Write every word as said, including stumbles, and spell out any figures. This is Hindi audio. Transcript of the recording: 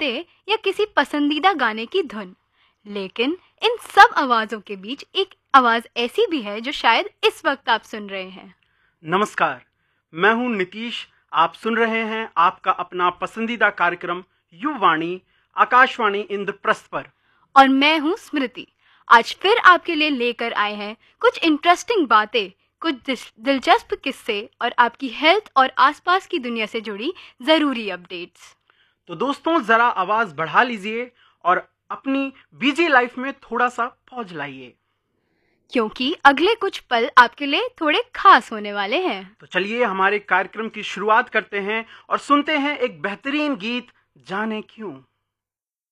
बातें या किसी पसंदीदा गाने की धुन। लेकिन इन सब आवाजों के बीच एक आवाज ऐसी भी है जो शायद इस वक्त आप सुन रहे हैं। नमस्कार, मैं हूं नीतीश। आप सुन रहे हैं आपका अपना पसंदीदा कार्यक्रम युवाणी, आकाशवाणी इंद्रप्रस्थ पर। और मैं हूं स्मृति। आज फिर आपके लिए लेकर आए हैं कुछ इंटरेस्टिंग बातें, कुछ दिस- दिलचस्प किस्से और आपकी हेल्थ और आसपास की दुनिया से जुड़ी जरूरी अपडेट्स। तो दोस्तों, जरा आवाज बढ़ा लीजिए और अपनी बिजी लाइफ में थोड़ा सा पॉज लाइए, क्योंकि अगले कुछ पल आपके लिए थोड़े खास होने वाले हैं। तो चलिए हमारे कार्यक्रम की शुरुआत करते हैं और सुनते हैं एक बेहतरीन गीत, जाने क्यों।